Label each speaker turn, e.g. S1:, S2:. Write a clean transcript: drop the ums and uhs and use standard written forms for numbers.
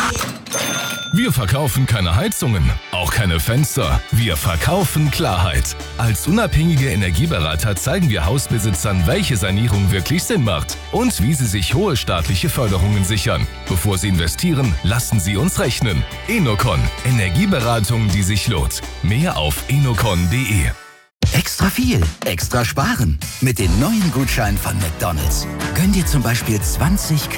S1: Wir verkaufen keine Heizungen, auch keine Fenster. Wir verkaufen Klarheit. Als unabhängige Energieberater zeigen wir Hausbesitzern, welche Sanierung wirklich Sinn macht und wie sie sich hohe staatliche Förderungen sichern. Bevor sie investieren, lassen sie uns rechnen. Enocon. Energieberatung, die sich lohnt. Mehr auf enocon.de.
S2: Extra viel, extra sparen. Mit dem neuen Gutschein von McDonald's. Gönn dir zum Beispiel 20